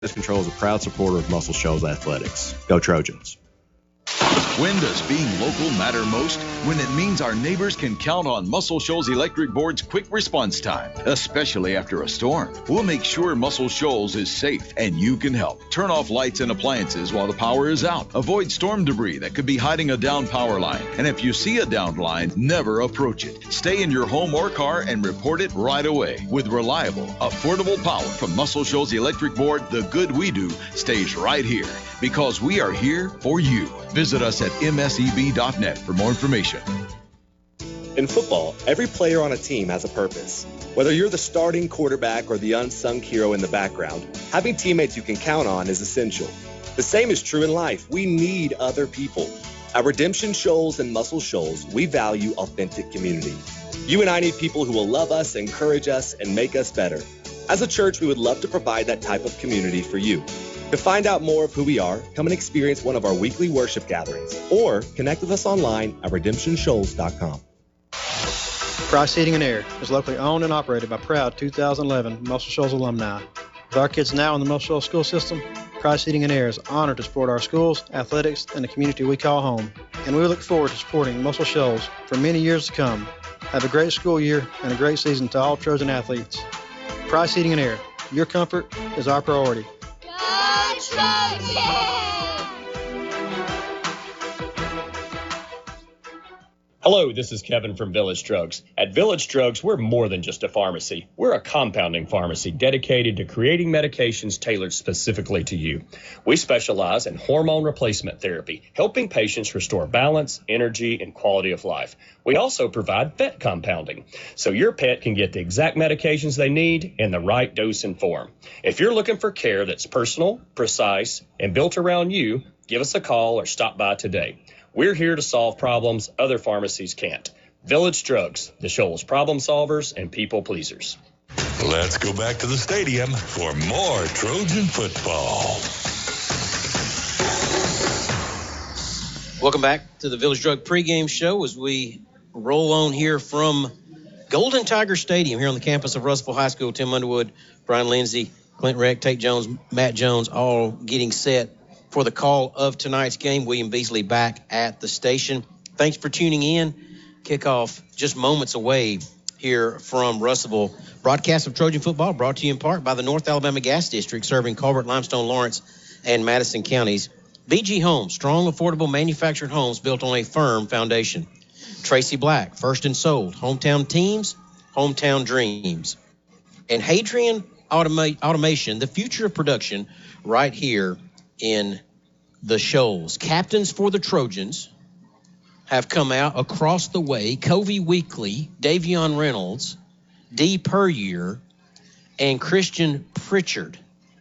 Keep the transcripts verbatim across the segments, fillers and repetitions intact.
Pest Control is a proud supporter of Muscle Shoals Athletics. Go Trojans. When does being local matter most? When it means our neighbors can count on Muscle Shoals Electric Board's quick response time, especially after a storm. We'll make sure Muscle Shoals is safe and you can help. Turn off lights and appliances while the power is out. Avoid storm debris that could be hiding a down power line. And if you see a downed line, never approach it. Stay in your home or car and report it right away. With reliable, affordable power from Muscle Shoals Electric Board, the good we do stays right here because we are here for you. Visit us at M S E B dot net for more information. In football, every player on a team has a purpose. Whether you're the starting quarterback or the unsung hero in the background, having teammates you can count on is essential. The same is true in life. We need other people. At Redemption Shoals and Muscle Shoals, we value authentic community. You and I need people who will love us, encourage us, and make us better. As a church, we would love to provide that type of community for you. To find out more of who we are, come and experience one of our weekly worship gatherings or connect with us online at redemption shoals dot com. Price Heating and Air is locally owned and operated by proud two thousand eleven Muscle Shoals alumni. With our kids now in the Muscle Shoals school system, Price Heating and Air is honored to support our schools, athletics, and the community we call home. And we look forward to supporting Muscle Shoals for many years to come. Have a great school year and a great season to all Trojan athletes. Price Heating and Air, your comfort is our priority. Hello, this is Kevin from Village Drugs. At Village Drugs, we're more than just a pharmacy. We're a compounding pharmacy dedicated to creating medications tailored specifically to you. We specialize in hormone replacement therapy, helping patients restore balance, energy, and quality of life. We also provide vet compounding, so your pet can get the exact medications they need in the right dose and form. If you're looking for care that's personal, precise, and built around you, give us a call or stop by today. We're here to solve problems other pharmacies can't. Village Drugs, the Shoals problem solvers and people pleasers. Let's go back to the stadium for more Trojan football. Welcome back to the Village Drug pregame show as we roll on here from Golden Tiger Stadium here on the campus of Russellville High School. Tim Underwood, Brian Lindsay, Clint Reck, Tate Jones, Matt Jones, all getting set for the call of tonight's game. William Beasley back at the station. Thanks for tuning in. Kickoff just moments away here from Russellville. Broadcast of Trojan football brought to you in part by the North Alabama Gas District, serving Culver, Limestone, Lawrence, and Madison counties. B G Homes, strong, affordable manufactured homes built on a firm foundation. Tracy Black, First and Sold, hometown teams, hometown dreams. And Hadrian Automa- Automation, the future of production, right here in the Shoals. Captains for the Trojans have come out across the way. Covey Weekly, Davion Reynolds, Dee Puryear, and Christian Pritchard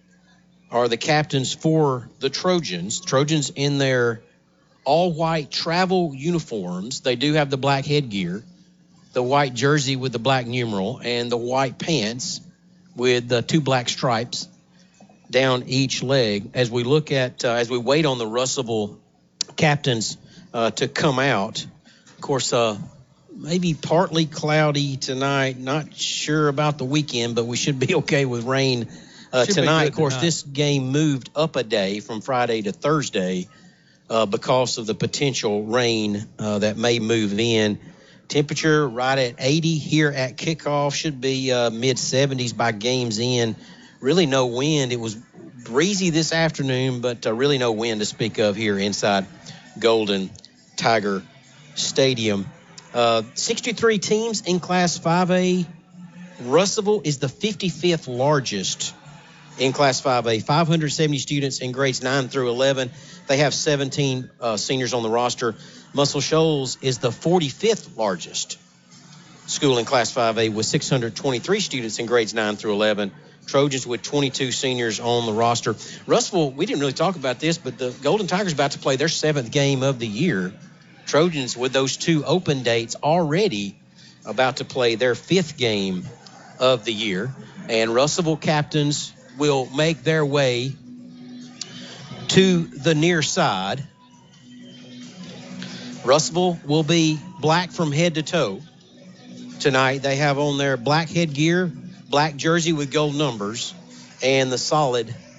are the captains for the Trojans. Trojans in their all-white travel uniforms. They do have the black headgear, the white jersey with the black numeral, and the white pants with the two black stripes down each leg. As we look at, uh, as we wait on the Russellville captains uh, to come out, of course, uh, maybe partly cloudy tonight. Not sure about the weekend, but we should be okay with rain uh, tonight. Of course, tonight. This game moved up a day from Friday to Thursday uh, because of the potential rain uh, that may move in. Temperature right at eighty here at kickoff. Should be uh, mid seventies by game's end. Really no wind. It was breezy this afternoon, but uh, really no wind to speak of here inside Golden Tiger Stadium. Uh, sixty-three teams in Class five A. Russellville is the fifty-fifth largest in Class five A. five hundred seventy students in grades nine through eleven. They have seventeen uh, seniors on the roster. Muscle Shoals is the forty-fifth largest school in Class five A with six hundred twenty-three students in grades nine through eleven. Trojans with twenty-two seniors on the roster. Russellville, we didn't really talk about this, but the Golden Tigers about to play their seventh game of the year. Trojans with those two open dates already about to play their fifth game of the year. And Russellville captains will make their way to the near side. Russellville will be black from head to toe tonight. They have on their black headgear, black jersey with gold numbers, and the solid